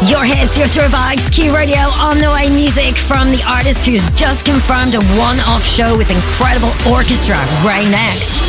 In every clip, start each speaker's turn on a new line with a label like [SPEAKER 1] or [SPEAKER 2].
[SPEAKER 1] Your hits, your throwbacks, Q Radio on the way. Music from the artist who's just confirmed a one-off show with incredible orchestra. Right next.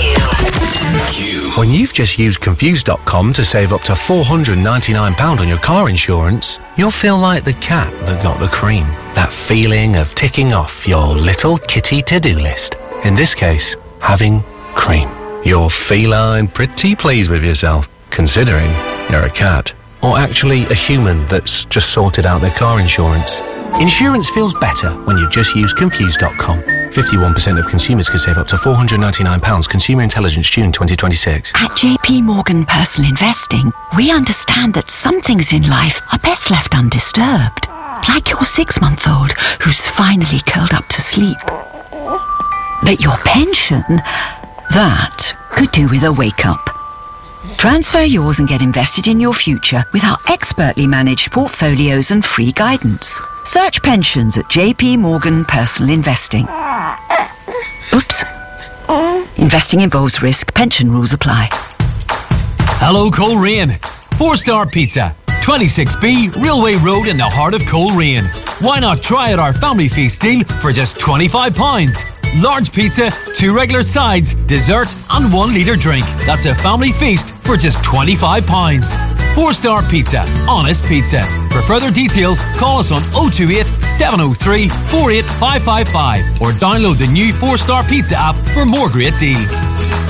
[SPEAKER 2] Q. When you've just used Confused.com to save up to £499 on your car insurance, you'll feel like the cat that got the cream. That feeling of ticking off your little kitty to-do list. In this case, having cream. You're feline pretty pleased with yourself, considering you're a cat. Or actually a human that's just sorted out their car insurance. Insurance feels better when you just use Confused.com. 51% of consumers could save up to £499. Consumer Intelligence, June 2026.
[SPEAKER 3] At JP Morgan Personal Investing, we understand that some things in life are best left undisturbed. Like your 6-month-old who's finally curled up to sleep. But your pension, that could do with a wake-up. Transfer yours and get invested in your future with our expertly managed portfolios and free guidance. Search pensions at JP Morgan Personal Investing. Oops. Investing involves risk. Pension rules apply.
[SPEAKER 4] Hello, Coleraine. 4-star Pizza. 26B Railway Road in the heart of Coleraine. Why not try out our family feast deal for just £25? Large pizza, 2 regular sides, dessert and 1 litre drink. That's a family feast for just £25. 4-star Pizza, honest pizza. For further details, call us on 028 703 48555 or download the new 4-star Pizza app for more great deals.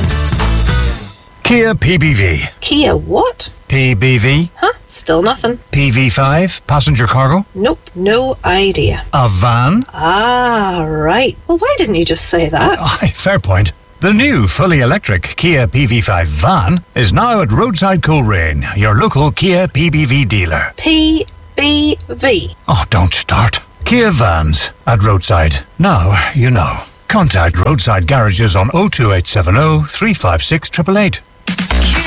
[SPEAKER 5] Kia PBV.
[SPEAKER 6] Kia what?
[SPEAKER 5] PBV.
[SPEAKER 6] Huh? Still nothing.
[SPEAKER 5] PV5, passenger cargo?
[SPEAKER 6] Nope, no idea.
[SPEAKER 5] A van?
[SPEAKER 6] Ah, right. Well, why didn't you just say that?
[SPEAKER 5] Fair point. The new fully electric Kia PV5 van is now at Roadside Coleraine, your local Kia PBV dealer.
[SPEAKER 6] PBV?
[SPEAKER 5] Oh, don't start. Kia vans at Roadside. Now you know. Contact Roadside Garages on 02870 356 888.